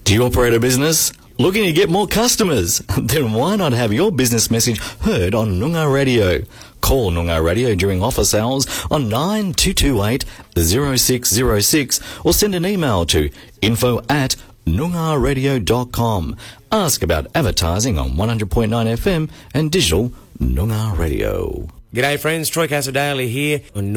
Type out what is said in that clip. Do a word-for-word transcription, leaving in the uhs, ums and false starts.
Do you operate a business? Looking to get more customers? Then why not have your business message heard on Noongar Radio? Call Noongar Radio during office hours on nine two two eight, zero six zero six or send an email to info at noongar radio dot com. Ask about advertising on one hundred point nine F M and digital Noongar Radio. G'day friends, Troy Cassadaly here on